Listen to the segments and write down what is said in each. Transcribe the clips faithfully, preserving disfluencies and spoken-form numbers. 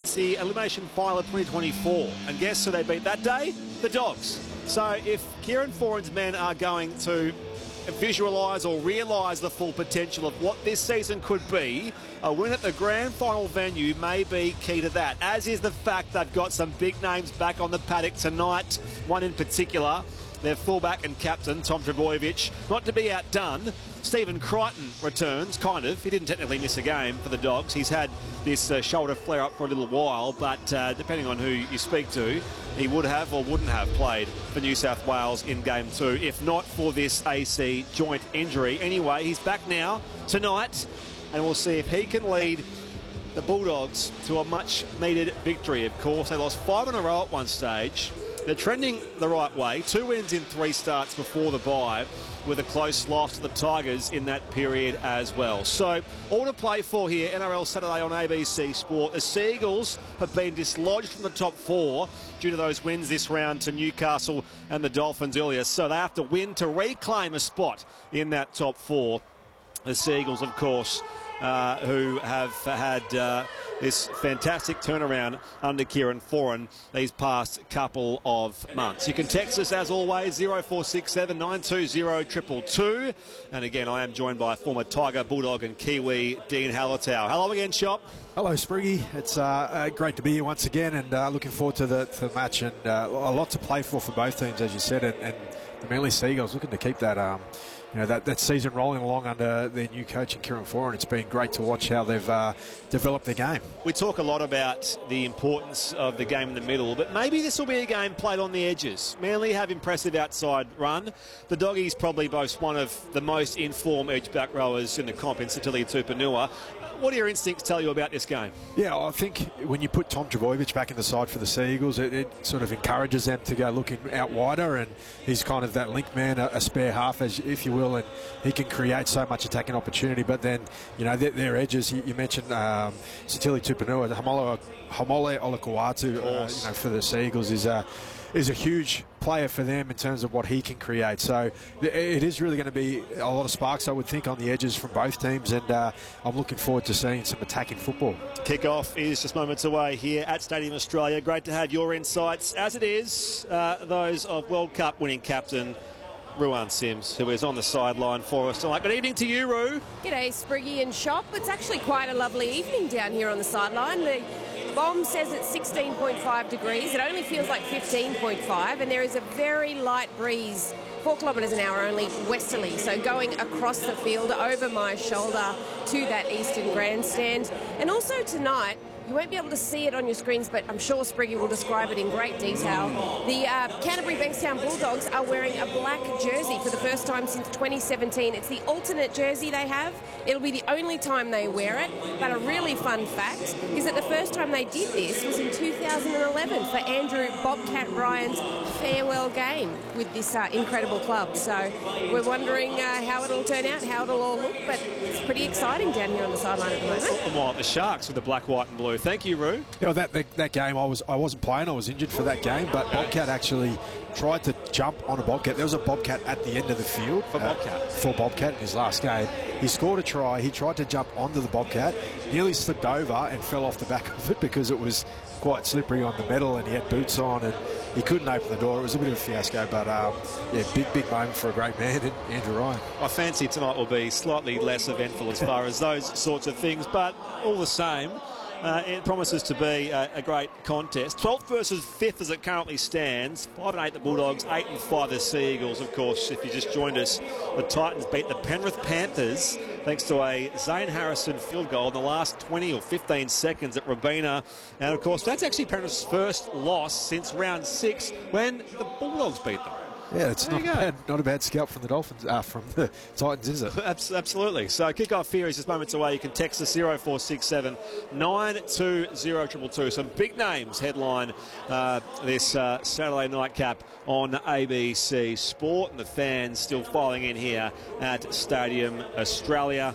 It's the elimination final of twenty twenty-four. And guess who they beat that day? The Dogs. So if Kieran Foran's men are going to visualise or realise the full potential of what this season could be, a win at the grand final venue may be key to that, as is the fact they've got some big names back on the paddock tonight. One in particular, their fullback and captain, Tom Trbojevic. Not to be outdone, Stephen Crichton returns, kind of. He didn't technically miss a game for the Dogs. He's had this uh, shoulder flare-up for a little while, but uh, depending on who you speak to, he would have or wouldn't have played for New South Wales in Game two, if not for this A C joint injury. Anyway, he's back now tonight, and we'll see if he can lead the Bulldogs to a much-needed victory. Of course, they lost five in a row at one stage. They're trending the right way. Two wins in three starts before the bye, with a close loss to the Tigers in that period as well. So, all to play for here, N R L Saturday on A B C Sport. The Seagulls have been dislodged from the top four due to those wins this round to Newcastle and the Dolphins earlier. So they have to win to reclaim a spot in that top four. The Seagulls, of course, uh, who have had uh, this fantastic turnaround under Kieran Foran these past couple of months. You can text us, as always, zero four six seven, nine two zero, two two two. And again, I am joined by former Tiger, Bulldog and Kiwi, Dean Hallertau. Hello again, Shop. Hello, Spriggy. It's uh, uh, great to be here once again, and uh, looking forward to the, to the match. And uh, a lot to play for for both teams, as you said, and, and the Manly Seagulls looking to keep that um, you know, that, that season rolling along under their new coach in Kieran Foran. It's been great to watch how they've uh, developed their game. We talk a lot about the importance of the game in the middle, but maybe this will be a game played on the edges. Manly have impressive outside run. The Doggies probably boast one of the most informed edge back rowers in the comp in Sitili Tupanua. What do your instincts tell you about this game? Yeah, I think when you put Tom Trbojevic back in the side for the Seagulls, it, it sort of encourages them to go looking out wider, and he's kind of that link man, a, a spare half, as if you will, and he can create so much attacking opportunity. But then, you know, their, their edges, you, you mentioned um, Sitili Tupanua, Hamole, Hamole Olakuatu, uh, you know, for the Seagulls is a, is a huge player for them in terms of what he can create. So it is really going to be a lot of sparks, I would think, on the edges from both teams, and uh, I'm looking forward to seeing some attacking football. Kick-off is just moments away here at Stadium Australia. Great to have your insights, as it is uh, those of World Cup winning captain Ruan Sims, who is on the sideline for us tonight. Good evening to you, Ru. G'day, Spriggy and Shop. It's actually quite a lovely evening down here on the sideline. The bomb says it's sixteen point five degrees. It only feels like fifteen point five, and there is a very light breeze, four kilometres an hour only westerly, so going across the field over my shoulder to that eastern grandstand. And also tonight, you won't be able to see it on your screens, but I'm sure Spriggy will describe it in great detail. The uh, Canterbury Bankstown Bulldogs are wearing a black jersey for the first time since twenty seventeen. It's the alternate jersey they have. It'll be the only time they wear it. But a really fun fact is that the first time they did this was in two thousand eleven for Andrew Bobcat Ryan's farewell game with this uh, incredible club. So we're wondering uh, how it'll turn out, how it'll all look, but it's pretty exciting down here on the sideline at the moment. Well, the Sharks with the black, white and blue. Thank you, Ru. Yeah, that, that that game, I was I wasn't playing. I was injured for that game, but Bobcat actually tried to jump on a Bobcat. There was a Bobcat at the end of the field for uh, Bobcat. For Bobcat in his last game, he scored a try. He tried to jump onto the Bobcat, nearly slipped over and fell off the back of it because it was quite slippery on the metal, and he had boots on, and he couldn't open the door. It was a bit of a fiasco, but um, yeah, big, big moment for a great man, Andrew Ryan. I fancy tonight will be slightly less eventful as far as those sorts of things, but all the same, Uh, it promises to be a, a great contest. twelfth versus fifth as it currently stands. five and eight the Bulldogs, eight and five the Seagulls. Of course, if you just joined us, the Titans beat the Penrith Panthers thanks to a Zane Harrison field goal in the last twenty or fifteen seconds at Robina. And of course, that's actually Penrith's first loss since round six when the Bulldogs beat them. Yeah, it's not bad, not a bad scalp from the Dolphins, uh, from the Titans, is it? Absolutely. So kick-off here is just moments away. You can text us zero four six seven, nine two zero, two two two. Some big names headline uh, this uh, Saturday nightcap on A B C Sport, and the fans still filing in here at Stadium Australia.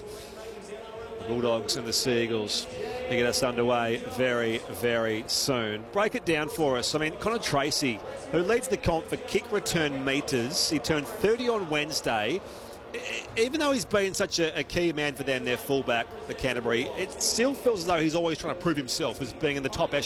The Bulldogs and the Seagulls to get us underway very, very soon. Break it down for us. I mean, Connor Tracy, who leads the comp for kick return metres, he turned thirty on Wednesday. Even though he's been such a, a key man for them, their fullback, the Canterbury, it still feels as though he's always trying to prove himself as being in the top echelon